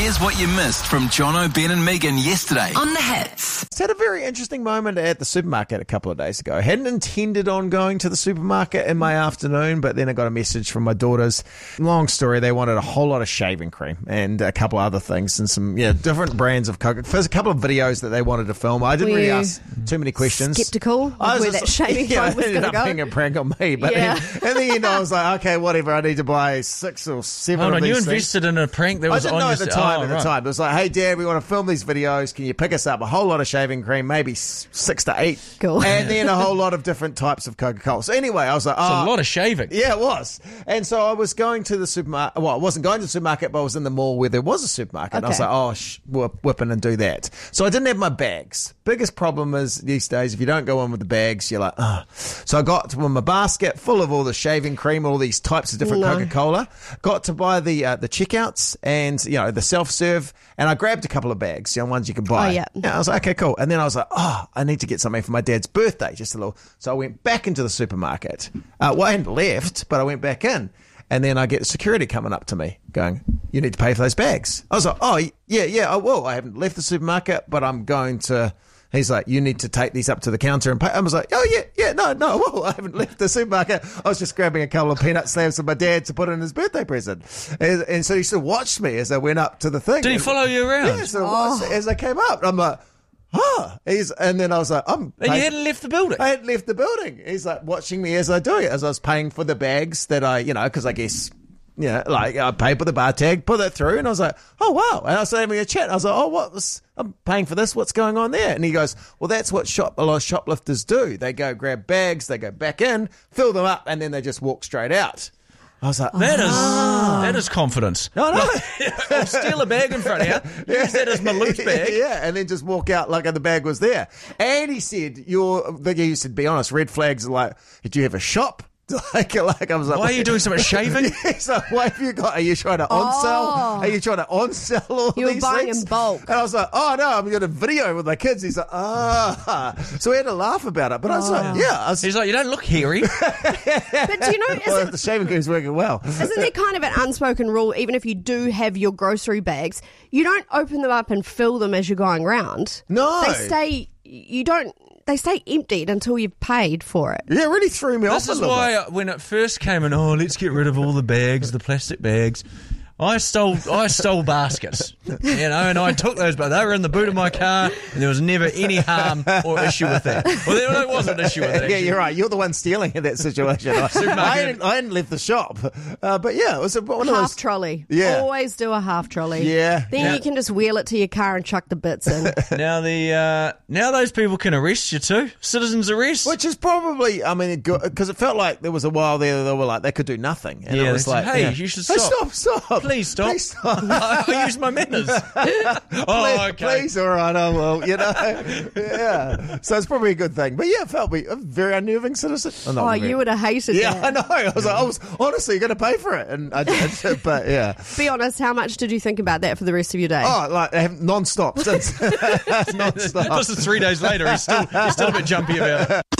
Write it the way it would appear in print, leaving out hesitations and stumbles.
Here's what you missed from Jono, Ben and Megan yesterday on The Hits. I had a very interesting moment at the supermarket a couple of days ago. I hadn't intended on going to the supermarket in my afternoon, but then I got a message from my daughters. Long story, they wanted a whole lot of shaving cream and a couple other things and some different brands of Coca. There's a couple of videos that they wanted to film. I didn't really ask too many questions. Skeptical of where that shaving foam was going to go? Being a prank on me, but then, in the end I was like, okay, whatever, I need to buy 6 or 7 Hold of on, these you things. invested in a prank that was I didn't know at the time. It was like, hey, Dad, we want to film these videos. Can you pick us up a whole lot of shaving cream, maybe 6 to 8? Cool. And then a whole lot of different types of Coca-Cola. So anyway, I was like, It's a lot of shaving. Yeah, it was. And so I was going to the supermarket. Well, I wasn't going to the supermarket, but I was in the mall where there was a supermarket. And I was like, whip in and do that. So I didn't have my bags. Biggest problem is these days, if you don't go in with the bags, you're like, So I got with my basket full of all the shaving cream, all these types of different Coca-Cola. Got to buy the checkouts and, the self-serve. And I grabbed a couple of bags, ones you can buy. Oh, yeah. I was like, okay, cool. And then I was like, I need to get something for my dad's birthday, just a little. So I went back into the supermarket. Well, I hadn't left, but I went back in. And then I get security coming up to me going, you need to pay for those bags. I was like, yeah, I will. I haven't left the supermarket, but I'm going to... He's like, you need to take these up to the counter and pay. I was like, no, well, I haven't left the supermarket. I was just grabbing a couple of peanut slabs for my dad to put in his birthday present. And so he sort of watched me as I went up to the thing. Did he follow you around? Yeah, so as I came up, I'm like, and then I was like, And you hadn't left the building? I hadn't left the building. He's like watching me as I do it, as I was paying for the bags that I, because I guess... I paid for the bar tag, put that through, and I was like, oh, wow. And I was having a chat. I was like, I'm paying for this. What's going on there? And he goes, well, that's what a lot of shoplifters do. They go grab bags, they go back in, fill them up, and then they just walk straight out. I was like, that is confidence. No. I'll steal a bag in front of you, use that as my loot bag. Yeah, and then just walk out like the bag was there. And he said, you said, be honest, red flags are like, did you have a shop? Like I was like, why are you doing so much shaving? So what have you got? Are you trying to on-sell? Are you trying to on-sell all you these buying things? in bulk. And I was like, oh no, I'm going to video with my kids. He's like, So we had to laugh about it. But I was like, He's like, you don't look hairy. But do you know, well, the shaving cream's working well. isn't there kind of an unspoken rule, even if you do have your grocery bags, you don't open them up and fill them as you're going round? No. They stay emptied until you've paid for it. Yeah, it really threw me off This a is little why bit. when it first came in, let's get rid of all the bags, the plastic bags. I stole baskets, and I took those, but they were in the boot of my car, and there was never any harm or issue with that. Well, there was an issue with it. Yeah, you're right. You're the one stealing in that situation. I hadn't left the shop. But yeah, it was one of those... Half trolley. Yeah. Always do a half trolley. Yeah. Then you can just wheel it to your car and chuck the bits in. Now those people can arrest you too. Citizens arrest. Which is probably, because it felt like there was a while there they were like, they could do nothing. And it was like, hey, you should stop. Hey, stop. Please stop. Please stop. I use my manners. Okay. Please, all right, I will, Yeah. So it's probably a good thing. But yeah, it felt me a very unnerving citizen. You would have hated that. Yeah, I know. I was honestly going to pay for it. And I did, but yeah. Be honest, how much did you think about that for the rest of your day? Non-stop since. Non-stop. This is 3 days later. He's still a bit jumpy about it.